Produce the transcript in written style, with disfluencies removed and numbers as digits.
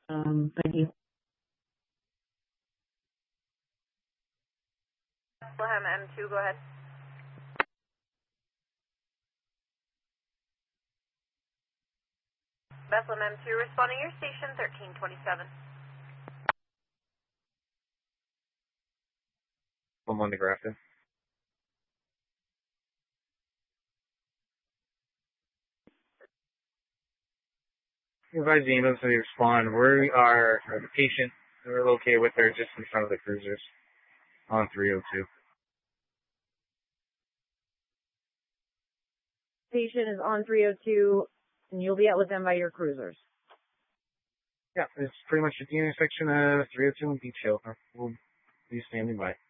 Thank you. Bethlehem M2, go ahead. Bethlehem M2 responding, your station 1327. I'm on the Grafton. Advise the ambulance to respond. We are the patient. We're located with her just in front of the cruisers on 302. Patient is on 302, and you'll be out with them by your cruisers. Yeah, it's pretty much at the intersection of 302 and Beach Hill. We'll be standing by.